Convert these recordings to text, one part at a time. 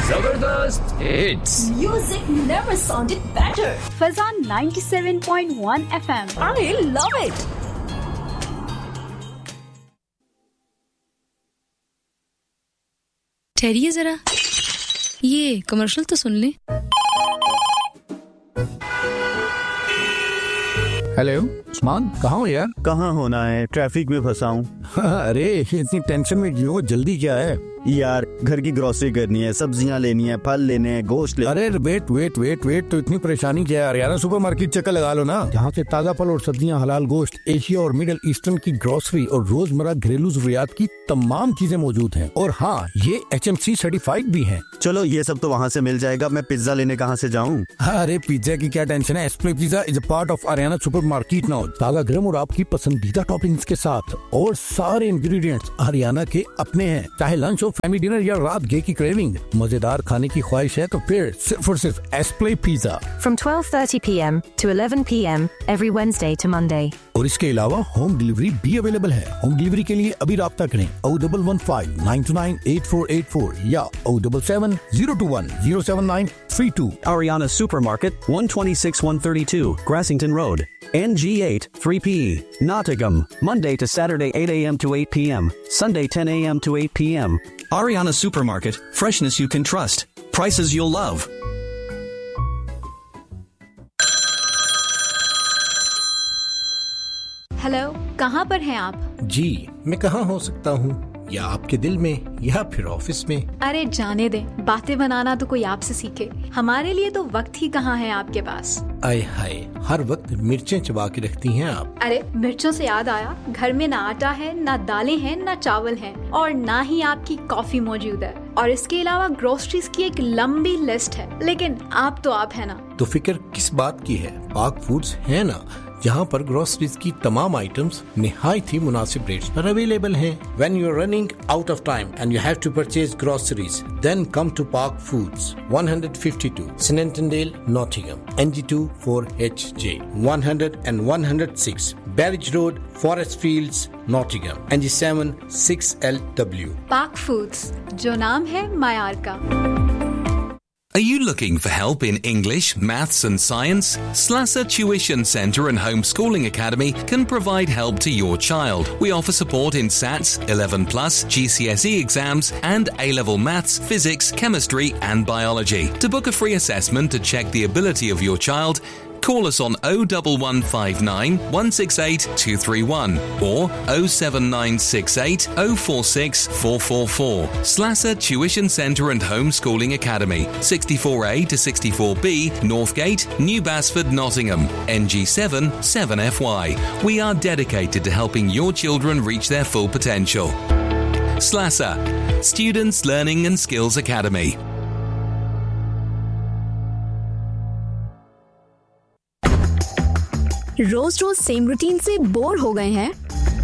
जबरदस्त hits. Music never sounded better. Fazan 97.1 FM. I love it. ठहरिए जरा, ये commercial तो सुन ले। हेलो उस्मान, कहाँ हो यार? कहाँ होना है, ट्रैफिक में फंसा हूँ। अरे इतनी टेंशन में क्यों? जल्दी क्या है? यार घर की ग्रोसरी करनी है, सब्जियाँ लेनी है, फल लेने हैं, गोश्त लेना। अरे वेट तो इतनी परेशानी क्या है? हरियाणा सुपरमार्केट चक्कर लगा लो ना, जहाँ से ताज़ा फल और सब्जियाँ, हलाल गोश्त, एशिया और मिडिल ईस्टर्न की ग्रोसरी और रोजमर्रा घरेलू जरूरियात की तमाम चीजें मौजूद हैं। और हाँ, ये HMC सर्टिफाइड भी हैं। चलो ये सब तो वहाँ से मिल जाएगा, मैं पिज्जा लेने कहाँ से जाऊँ? अरे पिज्जा की क्या टेंशन है? एस्प्ले pizza is a part of Haryana supermarket now. ताज़ा गरम और आपकी पसंदीदा टॉपिंग्स के साथ, और सारे इंग्रेडिएंट्स हरियाणा के अपने हैं। चाहे लंच हो, फैमिली डिनर या रात गे की क्रेविंग, मजेदार खाने की ख्वाहिश है तो फिर सिर्फ और सिर्फ एस्प्ले pizza. From 12:30 p.m. to 11 p.m. every Wednesday to Monday. और इसके अलावा होम डिलीवरी भी अवेलेबल है। होम डिलीवरी के लिए अभी राब्ता करें 0115 929 8484 या 077 021 07932। Ariana Supermarket, 126-132, Grassington Road, NG8 3PE, Nottingham, Monday to Saturday 8 a.m. to 8 p.m., Sunday 10 a.m. to 8 p.m. Ariana Supermarket, freshness you can trust, prices you'll love. Hello, कहाँ पर हैं आप? जी, मैं कहाँ हो सकता हूँ? या आपके दिल में या फिर ऑफिस में? अरे जाने दें, बातें बनाना तो कोई आपसे सीखे। हमारे लिए तो वक्त ही कहाँ है आपके पास। आय हाय, हर वक्त मिर्चें चबा के रखती हैं आप। अरे मिर्चों से याद आया, घर में ना आटा है, ना दालें हैं, ना चावल हैं, और ना ही आपकी कॉफी मौजूद है। और इसके अलावा ग्रोसरीज की एक लंबी लिस्ट है, लेकिन आप तो आप है ना। तो फिक्र किस बात की है? पाक फूड्स है ना, जहाँ पर ग्रोसरीज की तमाम आइटम्स निहायत ही मुनासिब रेट्स पर अवेलेबल हैं। When you are running out of time and you have to purchase groceries, then come to Park Foods, 152 Snentondale, Nottingham, NG2 4HJ, 100 and 106 Barrage Road, Forest Fields, Nottingham, NG7 6LW. पाक foods, जो नाम है मायार का। Are you looking for help in English, maths and science? Slasser Tuition Centre and Homeschooling Academy can provide help to your child. We offer support in SATs, 11+, GCSE exams and A-level maths, physics, chemistry and biology. To book a free assessment to check the ability of your child, call us on 01159 168 231 or 07968 046 444. Slasser Tuition Centre and Homeschooling Academy, 64A to 64B, Northgate, New Basford, Nottingham, NG7 7FY. We are dedicated to helping your children reach their full potential. Slasser, Students Learning and Skills Academy. Rose rose same routine से bore हो गए हैं?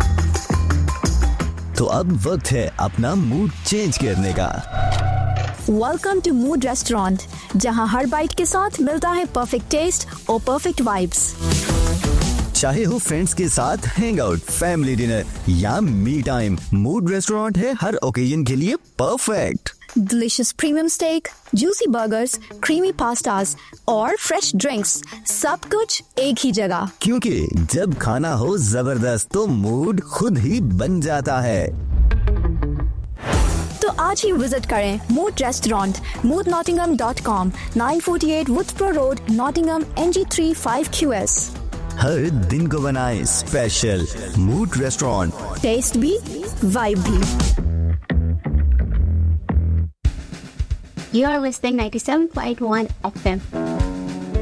तो अब वक्त है अपना mood change करने का। वेलकम टू मूड रेस्टोरेंट, जहां हर बाइट के साथ मिलता है परफेक्ट टेस्ट और परफेक्ट वाइब्स। चाहे हो फ्रेंड्स के साथ हैंग आउट, फैमिली डिनर या मी टाइम, मूड रेस्टोरेंट है हर ओकेजन के लिए perfect. Delicious premium stake, juicy burgers, creamy pastas और फ्रेश ड्रिंक्स, सब कुछ एक ही जगह। क्योंकि जब खाना हो जबरदस्त तो मूड खुद ही बन जाता है। तो आज ही विजिट करें mood restaurant, moodnottingham.com, 948 Woodsboro Road, Nottingham, NG3 5QS। हर दिन को बनाए स्पेशल। मूड रेस्टोरेंट, टेस्ट भी वाइब भी। You are listening 97.1 FM.